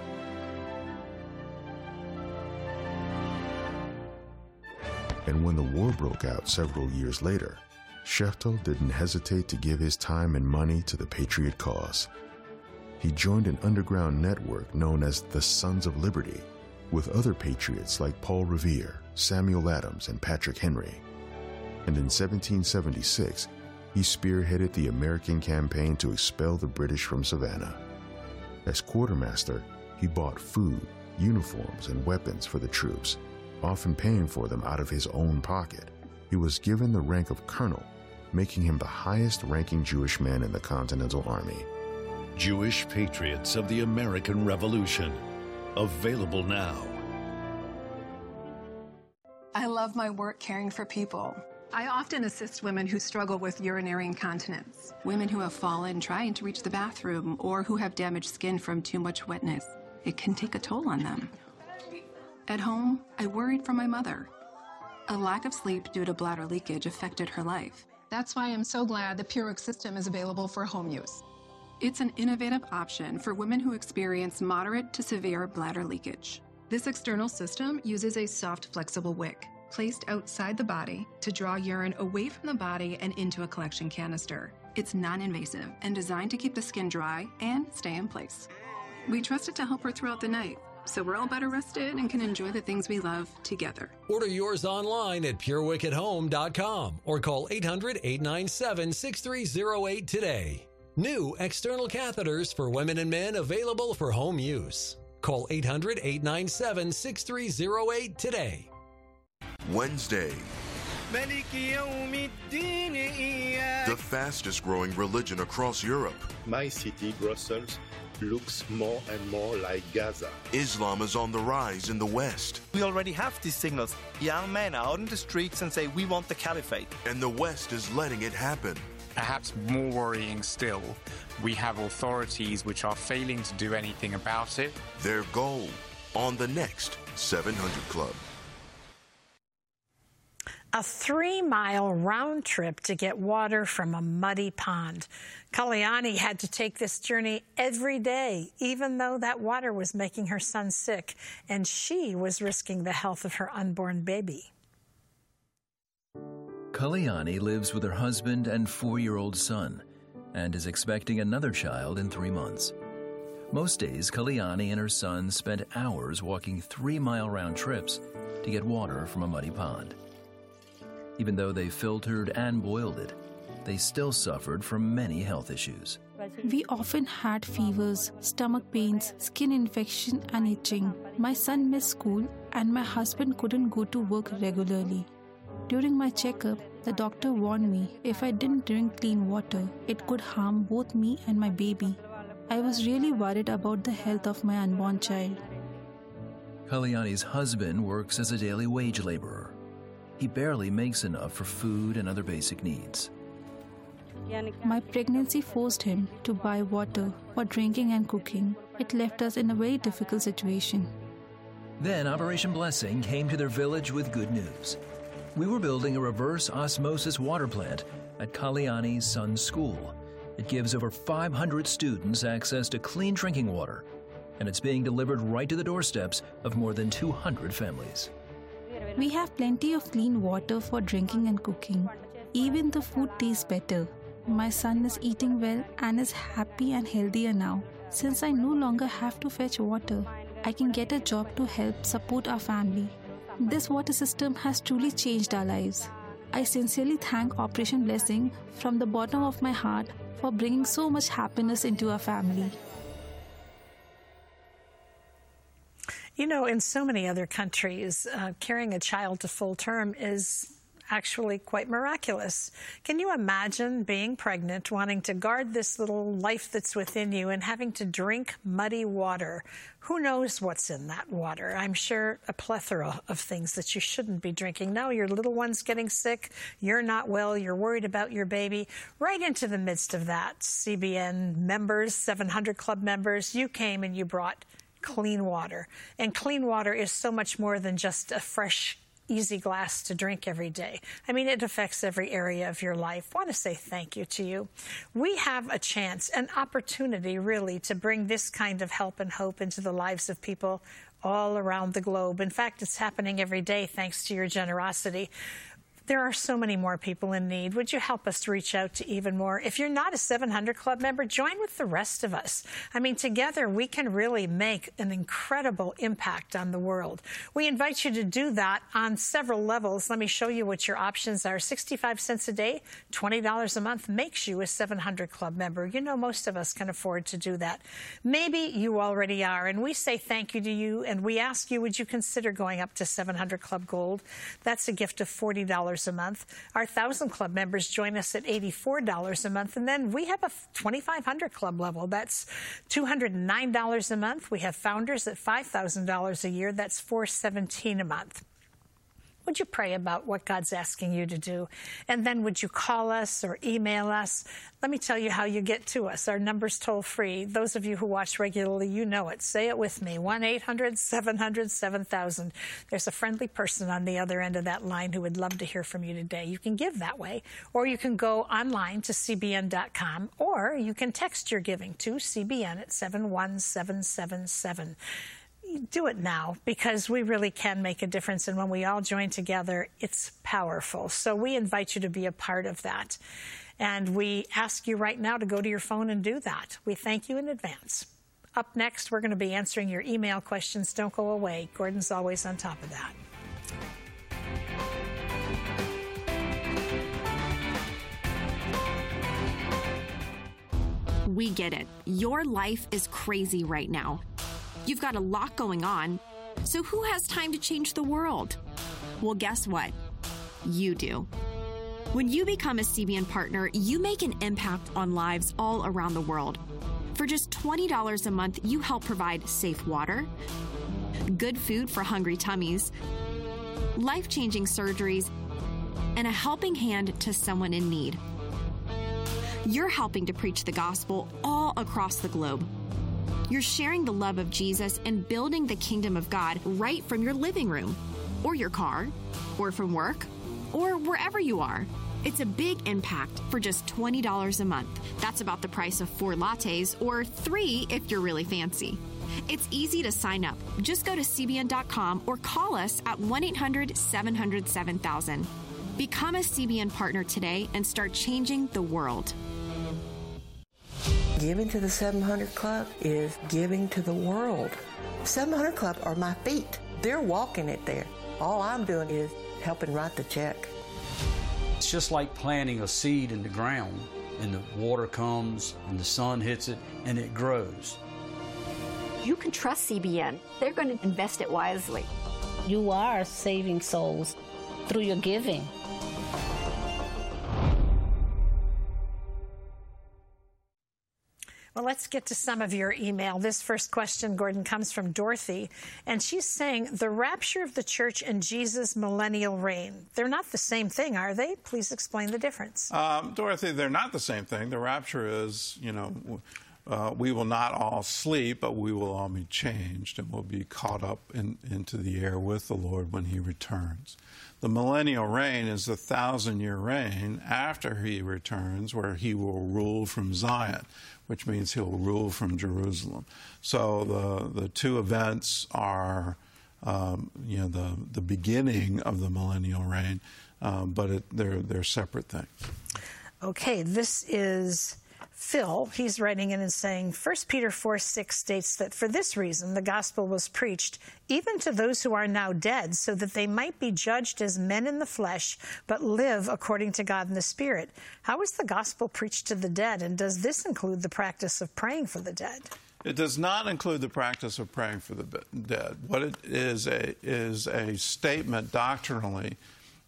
[SPEAKER 1] And when the war broke out several years later, Sheftel didn't hesitate to give his time and money to the Patriot cause. He joined an underground network known as the Sons of Liberty, with other patriots like Paul Revere, Samuel Adams, and Patrick Henry. And in 1776, he spearheaded the American campaign to expel the British from Savannah. As quartermaster, he bought food, uniforms, and weapons for the troops, often paying for them out of his own pocket. He was given the rank of colonel, making him the highest-ranking Jewish man in the Continental Army.
[SPEAKER 11] Jewish Patriots of the American Revolution. Available now.
[SPEAKER 12] I love my work caring for people. I often assist women who struggle with urinary incontinence, women who have fallen trying to reach the bathroom, or who have damaged skin from too much wetness. It can take a toll on them. At home, I worried for my mother. A lack of sleep due to bladder leakage affected her life. That's why I'm so glad the PureWick system is available for home use. It's an innovative option for women who experience moderate to severe bladder leakage. This external system uses a soft, flexible wick placed outside the body to draw urine away from the body and into a collection canister. It's non-invasive and designed to keep the skin dry and stay in place. We trust it to help her throughout the night, so we're all better rested and can enjoy the things we love together.
[SPEAKER 13] Order yours online at PureWickAtHome.com or call 800-897-6308 today. New external catheters for women and men available for home use. Call 800-897-6308 today.
[SPEAKER 14] Wednesday. The fastest growing religion across Europe.
[SPEAKER 15] My city, Brussels, looks more and more like Gaza.
[SPEAKER 14] Islam is on the rise in the West.
[SPEAKER 16] We already have these signals. Young men are out in the streets and say, we want the caliphate.
[SPEAKER 14] And the West is letting it happen.
[SPEAKER 17] Perhaps more worrying still, we have authorities which are failing to do anything about it.
[SPEAKER 14] Their goal on the next 700 Club.
[SPEAKER 5] A 3-mile round trip to get water from a muddy pond. Kalyani had to take this journey every day, even though that water was making her son sick, and she was risking the health of her unborn baby.
[SPEAKER 32] Kalyani lives with her husband and 4-year-old son and is expecting another child in 3 months. Most days, Kalyani and her son spent hours walking 3-mile round trips to get water from a muddy pond. Even though they filtered and boiled it, they still suffered from many health issues.
[SPEAKER 18] We often had fevers, stomach pains, skin infection, and itching. My son missed school, and my husband couldn't go to work regularly. During my checkup, the doctor warned me if I didn't drink clean water, it could harm both me and my baby. I was really worried about the health of my unborn child.
[SPEAKER 32] Kalyani's husband works as a daily wage laborer. He barely makes enough for food and other basic needs.
[SPEAKER 18] My pregnancy forced him to buy water for drinking and cooking. It left us in a very difficult situation.
[SPEAKER 32] Then Operation Blessing came to their village with good news. We were building a reverse osmosis water plant at Kalyani's son's school. It gives over 500 students access to clean drinking water, and it's being delivered right to the doorsteps of more than 200 families.
[SPEAKER 18] We have plenty of clean water for drinking and cooking. Even the food tastes better. My son is eating well and is happy and healthier now. Since I no longer have to fetch water, I can get a job to help support our family. This water system has truly changed our lives. I sincerely thank Operation Blessing from the bottom of my heart for bringing so much happiness into our family.
[SPEAKER 5] You know, in so many other countries, carrying a child to full term is actually quite miraculous. Can you imagine being pregnant, wanting to guard this little life that's within you and having to drink muddy water? Who knows what's in that water? I'm sure a plethora of things that you shouldn't be drinking. Now your little one's getting sick, you're not well, you're worried about your baby. Right into the midst of that, CBN members, 700 Club members, you came and you brought clean water. And clean water is so much more than just a fresh, easy glass to drink every day. I mean, it affects every area of your life. I want to say thank you to you. We have a chance, an opportunity, really, to bring this kind of help and hope into the lives of people all around the globe. In fact, it's happening every day thanks to your generosity. There are so many more people in need. Would you help us to reach out to even more? If you're not a 700 Club member, join with the rest of us. I mean, together we can really make an incredible impact on the world. We invite you to do that on several levels. Let me show you what your options are. 65 cents a day, $20 a month makes you a 700 Club member. You know, most of us can afford to do that. Maybe you already are, and we say thank you to you, and we ask you, would you consider going up to 700 Club Gold? That's a gift of $40 a month. Our 1,000 Club members join us at $84 a month. And then we have a 2,500 Club level. That's $209 a month. We have founders at $5,000 a year. That's $417 a month. Would you pray about what God's asking you to do? And then would you call us or email us? Let me tell you how you get to us. Our number's toll free. Those of you who watch regularly, you know it. Say it with me, 1-800-700-7000. There's a friendly person on the other end of that line who would love to hear from you today. You can give that way, or you can go online to cbn.com, or you can text your giving to CBN at 71777. Do it now, because we really can make a difference, and when we all join together, it's powerful. So we invite you to be a part of that, and we ask you right now to go to your phone and do that. We thank you in advance. Up next, we're going to be answering your email questions. Don't go away. Gordon's always on top of that.
[SPEAKER 3] We get it. Your life is crazy right now. You've got a lot going on, so who has time to change the world? Well, guess what? You do. When you become a CBN partner, you make an impact on lives all around the world. For just $20 a month, you help provide safe water, good food for hungry tummies, life-changing surgeries, and a helping hand to someone in need. You're helping to preach the gospel all across the globe. You're sharing the love of Jesus and building the kingdom of God right from your living room, or your car, or from work, or wherever you are. It's a big impact for just $20 a month. That's about the price of 4 lattes, or 3 if you're really fancy. It's easy to sign up. Just go to CBN.com or call us at 1-800-700-7000. Become a CBN partner today and start changing the world.
[SPEAKER 4] Giving to the 700 Club is giving to the world. 700 Club are my feet. They're walking it there. All I'm doing is helping write the check.
[SPEAKER 7] It's just like planting a seed in the ground, and the water comes, and the sun hits it, and it grows.
[SPEAKER 19] You can trust CBN. They're going to invest it wisely.
[SPEAKER 20] You are saving souls through your giving.
[SPEAKER 5] Well, let's get to some of your email. This first question, Gordon, comes from Dorothy, and she's saying, the rapture of the church and Jesus' millennial reign, they're not the same thing, are they? Please explain the difference.
[SPEAKER 2] Dorothy, they're not the same thing. The rapture is, we will not all sleep, but we will all be changed, and we'll be caught up into the air with the Lord when he returns. The millennial reign is the 1,000-year reign after he returns, where he will rule from Zion, which means he'll rule from Jerusalem. So the two events are, the beginning of the millennial reign, but they're separate things.
[SPEAKER 5] Okay, this is Phil. He's writing in and saying, 1 Peter 4:6 states that for this reason the gospel was preached even to those who are now dead, so that they might be judged as men in the flesh, but live according to God in the Spirit. How is the gospel preached to the dead, and does this include the practice of praying for the dead?
[SPEAKER 2] It does not include the practice of praying for the dead. What it is a statement doctrinally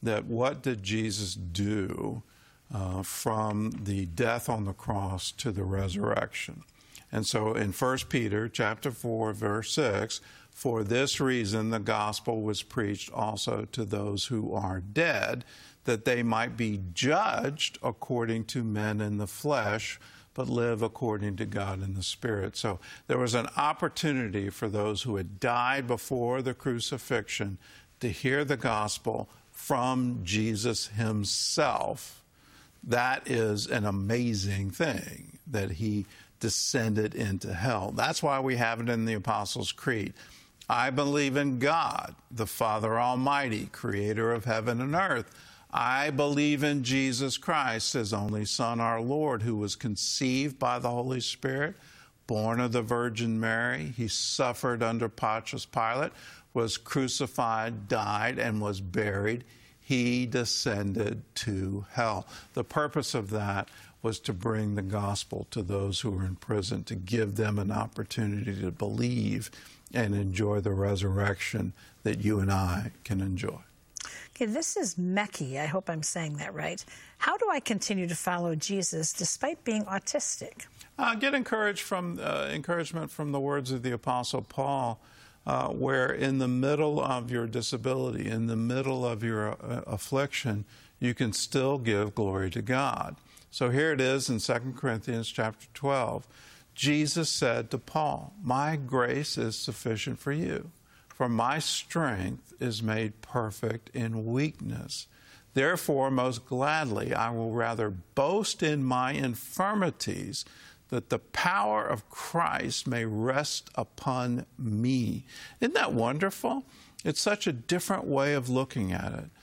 [SPEAKER 2] that what did Jesus do from the death on the cross to the resurrection? And so in 1 Peter chapter 4, verse 6, for this reason the gospel was preached also to those who are dead, that they might be judged according to men in the flesh, but live according to God in the Spirit. So there was an opportunity for those who had died before the crucifixion to hear the gospel from Jesus himself. That is an amazing thing, that he descended into hell. That's why we have it in the Apostles' Creed. I believe in God, the Father Almighty, creator of heaven and earth. I believe in Jesus Christ, his only Son, our Lord, who was conceived by the Holy Spirit, born of the Virgin Mary. He suffered under Pontius Pilate, was crucified, died, and was buried. He descended to hell. The purpose of that was to bring the gospel to those who were in prison, to give them an opportunity to believe and enjoy the resurrection that you and I can enjoy.
[SPEAKER 5] Okay, this is Mekki. I hope I'm saying that right. How do I continue to follow Jesus despite being autistic?
[SPEAKER 2] Get encouragement from the words of the Apostle Paul, where in the middle of your disability, in the middle of your affliction, you can still give glory to God. So here it is in 2 Corinthians chapter 12. Jesus said to Paul, my grace is sufficient for you, for my strength is made perfect in weakness. Therefore, most gladly, I will rather boast in my infirmities, that the power of Christ may rest upon me. Isn't that wonderful? It's such a different way of looking at it.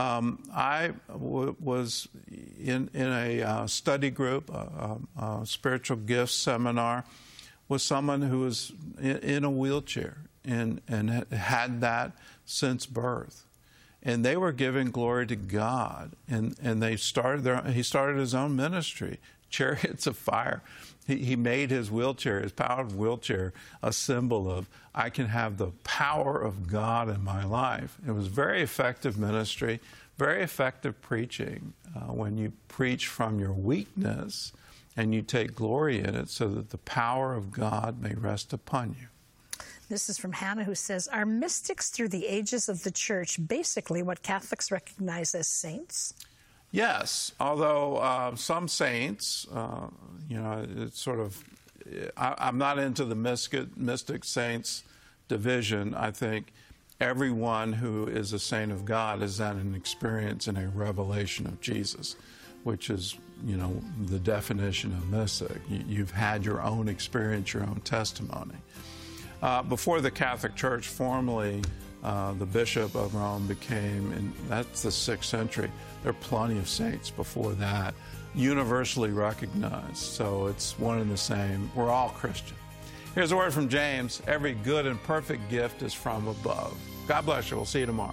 [SPEAKER 2] I was in a study group, a spiritual gifts seminar, with someone who was in a wheelchair and had that since birth. And they were giving glory to God, and he started his own ministry, Chariots of Fire. He made his wheelchair, his powered wheelchair, a symbol of, I can have the power of God in my life. It was very effective ministry, very effective preaching, when you preach from your weakness and you take glory in it so that the power of God may rest upon you.
[SPEAKER 5] This is from Hannah, who says, are mystics through the ages of the church basically what Catholics recognize as saints?
[SPEAKER 2] Yes, although some saints, it's sort of, I'm not into the mystic saints division. I think everyone who is a saint of God has had an experience and a revelation of Jesus, which is, the definition of mystic. You've had your own experience, your own testimony. Before the Catholic Church formally, the Bishop of Rome became, and that's the 6th century. There are plenty of saints before that, universally recognized. So it's one and the same. We're all Christian. Here's a word from James. Every good and perfect gift is from above. God bless you. We'll see you tomorrow.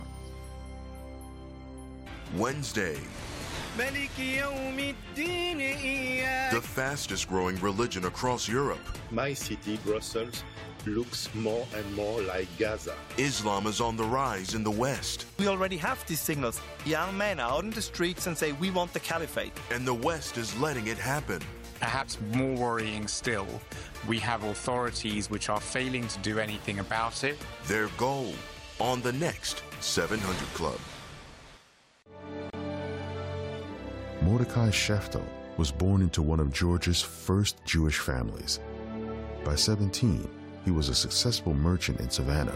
[SPEAKER 14] Wednesday. The fastest growing religion across Europe.
[SPEAKER 15] My city, Brussels, looks more and more like Gaza.
[SPEAKER 14] Islam is on the rise in the West.
[SPEAKER 16] We already have these signals. Young men are out in the streets and say, we want the caliphate.
[SPEAKER 14] And the West is letting it happen.
[SPEAKER 17] Perhaps more worrying still, we have authorities which are failing to do anything about it.
[SPEAKER 14] Their goal on the next 700 Club.
[SPEAKER 1] Mordecai Sheftel was born into one of Georgia's first Jewish families. By 17, he was a successful merchant in Savannah.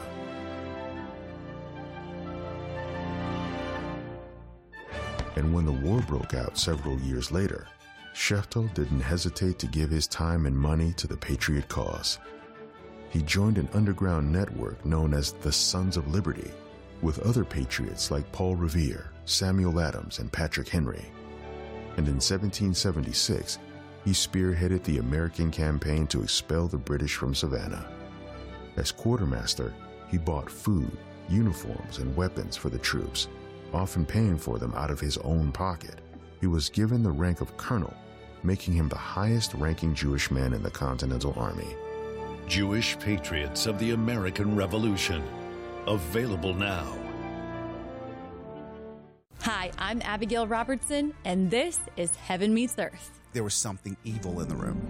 [SPEAKER 1] And when the war broke out several years later, Sheftel didn't hesitate to give his time and money to the Patriot cause. He joined an underground network known as the Sons of Liberty, with other patriots like Paul Revere, Samuel Adams, and Patrick Henry. And in 1776, he spearheaded the American campaign to expel the British from Savannah. As quartermaster, he bought food, uniforms, and weapons for the troops, often paying for them out of his own pocket. He was given the rank of colonel, making him the highest-ranking Jewish man in the Continental Army.
[SPEAKER 11] Jewish Patriots of the American Revolution. Available now.
[SPEAKER 6] Hi, I'm Abigail Robertson, and this is Heaven Meets Earth.
[SPEAKER 8] There was something evil in the room.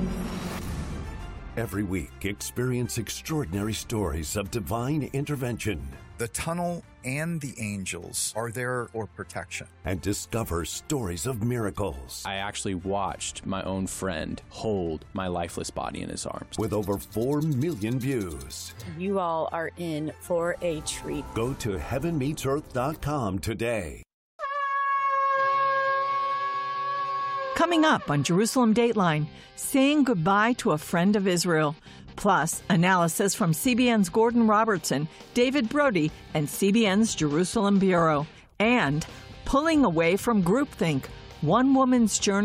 [SPEAKER 11] Every week, experience extraordinary stories of divine intervention.
[SPEAKER 8] The tunnel and the angels are there for protection.
[SPEAKER 11] And discover stories of miracles.
[SPEAKER 21] I actually watched my own friend hold my lifeless body in his arms.
[SPEAKER 11] With over 4 million views.
[SPEAKER 6] You all are in for a treat.
[SPEAKER 11] Go to heavenmeetsearth.com today.
[SPEAKER 22] Coming up on Jerusalem Dateline, saying goodbye to a friend of Israel. Plus, analysis from CBN's Gordon Robertson, David Brody, and CBN's Jerusalem Bureau. And pulling away from groupthink, one woman's journey